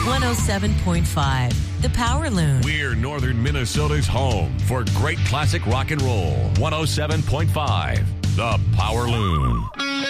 107.5, The Power Loon. We're Northern Minnesota's home for great classic rock and roll. 107.5, The Power Loon.